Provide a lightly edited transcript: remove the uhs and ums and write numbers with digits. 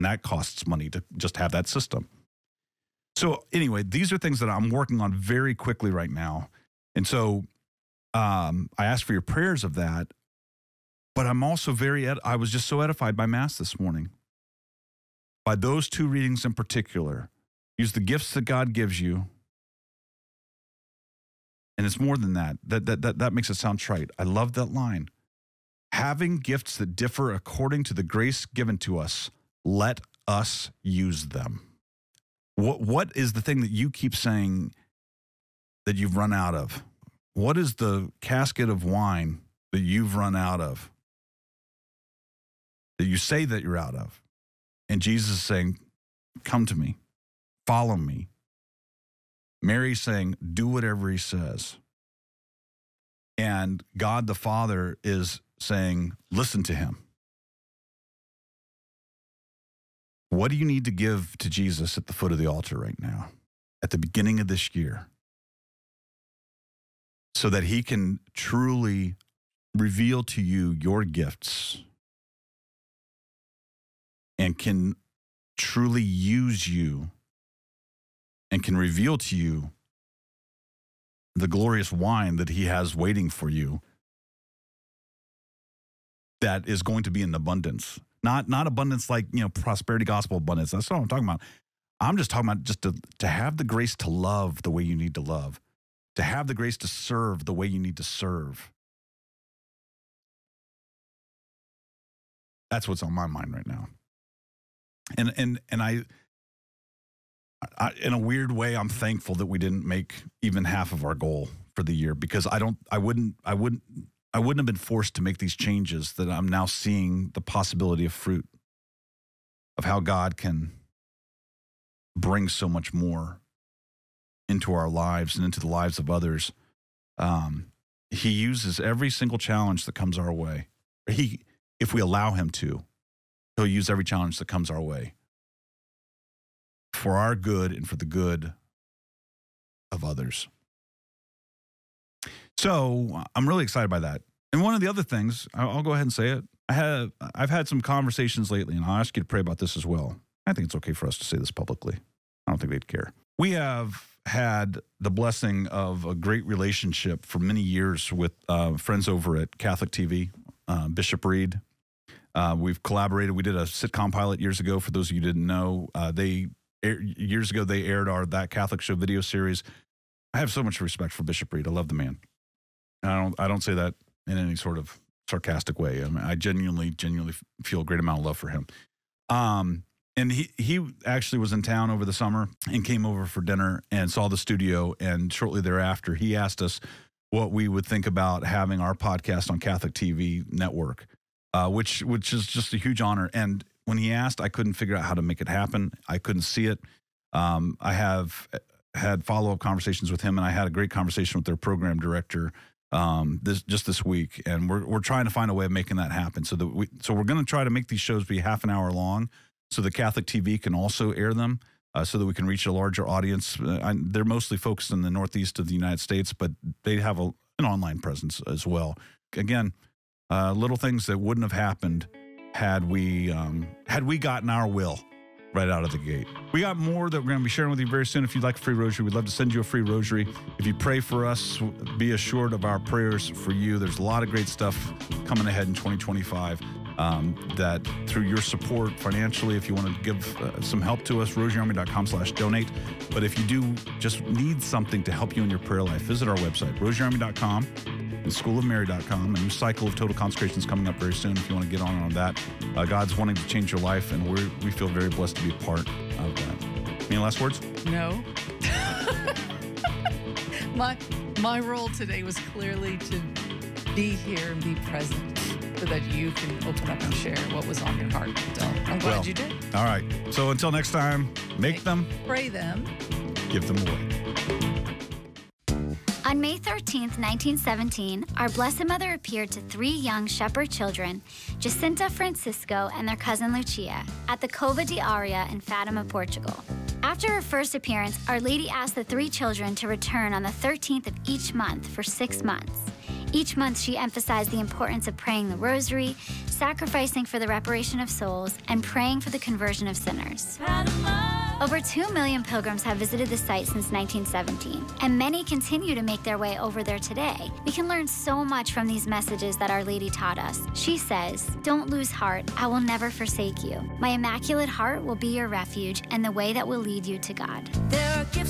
And that costs money to just have that system. So anyway, these are things that I'm working on very quickly right now. And so I ask for your prayers of that. But I'm also I was just so edified by Mass this morning. By those two readings in particular. Use the gifts that God gives you. And it's more than that. That makes it sound trite. I love that line. Having gifts that differ according to the grace given to us, let us use them. What is the thing that you keep saying that you've run out of? What is the casket of wine that you've run out of? That you say that you're out of? And Jesus is saying, come to me, follow me. Mary's saying, do whatever he says. And God the Father is saying, listen to him. What do you need to give to Jesus at the foot of the altar right now, at the beginning of this year, so that he can truly reveal to you your gifts and can truly use you and can reveal to you the glorious wine that he has waiting for you that is going to be in abundance. Not abundance like, prosperity gospel abundance. That's not what I'm talking about. I'm just talking about just to have the grace to love the way you need to love, to have the grace to serve the way you need to serve. That's what's on my mind right now. And I in a weird way, I'm thankful that we didn't make even half of our goal for the year, because I wouldn't have been forced to make these changes that I'm now seeing the possibility of fruit of how God can bring so much more into our lives and into the lives of others. He uses every single challenge that comes our way. If we allow him to, he'll use every challenge that comes our way for our good and for the good of others. So I'm really excited by that. And one of the other things, I'll go ahead and say it. I've had some conversations lately, and I'll ask you to pray about this as well. I think it's okay for us to say this publicly. I don't think they'd care. We have had the blessing of a great relationship for many years with friends over at Catholic TV, Bishop Reed. We've collaborated. We did a sitcom pilot years ago. For those of you who didn't know, years ago they aired our That Catholic Show video series. I have so much respect for Bishop Reed. I love the man. I don't say that in any sort of sarcastic way. I mean, I genuinely feel a great amount of love for him. And he actually was in town over the summer and came over for dinner and saw the studio. And shortly thereafter, he asked us what we would think about having our podcast on Catholic TV network, which is just a huge honor. And when he asked, I couldn't figure out how to make it happen. I couldn't see it. I have had follow-up conversations with him, and I had a great conversation with their program director this week, and we're trying to find a way of making that happen. So we're going to try to make these shows be half an hour long, so the Catholic TV can also air them, so that we can reach a larger audience. They're mostly focused in the Northeast of the United States, but they have an online presence as well. Again, little things that wouldn't have happened had we gotten our will right out of the gate. We got more that we're going to be sharing with you very soon. If you'd like a free rosary, we'd love to send you a free rosary. If you pray for us, be assured of our prayers for you. There's a lot of great stuff coming ahead in 2025 that through your support financially, if you want to give some help to us, rosaryarmy.com/donate. But if you do just need something to help you in your prayer life, visit our website, rosaryarmy.com. and schoolofmary.com. A new cycle of total consecration is coming up very soon if you want to get on that. God's wanting to change your life, and we feel very blessed to be a part of that. Any last words? No. My role today was clearly to be here and be present so that you can open up and share what was on your heart. So I'm glad you did. All right. So until next time, make them, pray them, give them away. On May 13th, 1917, our Blessed Mother appeared to 3 young shepherd children, Jacinta, Francisco, and their cousin Lucia, at the Cova de Aria in Fatima, Portugal. After her first appearance, Our Lady asked the 3 children to return on the 13th of each month for 6 months. Each month, she emphasized the importance of praying the rosary, sacrificing for the reparation of souls, and praying for the conversion of sinners. Over 2 million pilgrims have visited the site since 1917, and many continue to make their way over there today. We can learn so much from these messages that Our Lady taught us. She says, "Don't lose heart. I will never forsake you. My Immaculate Heart will be your refuge and the way that will lead you to God." There are gifts